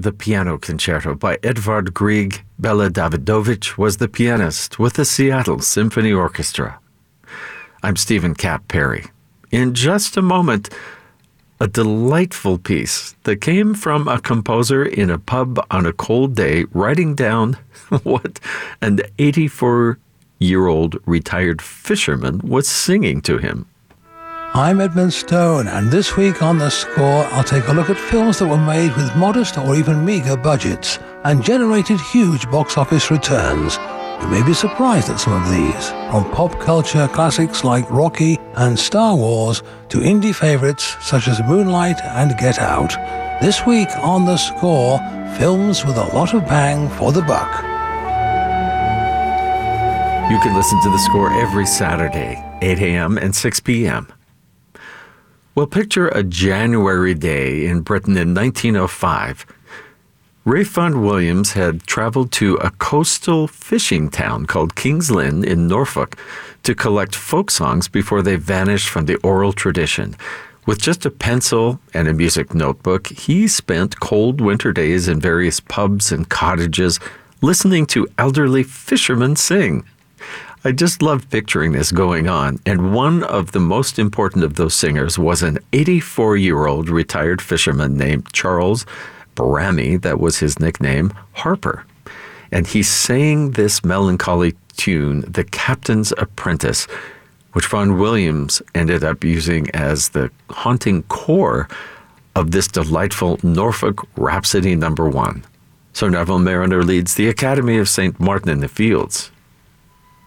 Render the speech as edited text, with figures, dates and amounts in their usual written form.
the Piano Concerto by Edvard Grieg. Bela Davidovich was the pianist with the Seattle Symphony Orchestra. I'm Stephen Cap Perry. In just a moment, a delightful piece that came from a composer in a pub on a cold day writing down what an 84-year-old retired fisherman was singing to him. I'm Edmund Stone, and this week on The Score, I'll take a look at films that were made with modest or even meager budgets and generated huge box office returns. You may be surprised at some of these, from pop culture classics like Rocky and Star Wars to indie favorites such as Moonlight and Get Out. This week on The Score, films with a lot of bang for the buck. You can listen to The Score every Saturday, 8 a.m. and 6 p.m. Well, picture a January day in Britain in 1905. Rayfund Williams had traveled to a coastal fishing town called King's Lynn in Norfolk to collect folk songs before they vanished from the oral tradition. With just a pencil and a music notebook, he spent cold winter days in various pubs and cottages listening to elderly fishermen sing. I just loved picturing this going on, and one of the most important of those singers was an 84-year-old retired fisherman named Charles Brammy, that was his nickname, Harper. And he sang this melancholy tune, The Captain's Apprentice, which Vaughan Williams ended up using as the haunting core of this delightful Norfolk Rhapsody No. 1. So Neville Marriner leads the Academy of St. Martin in the Fields.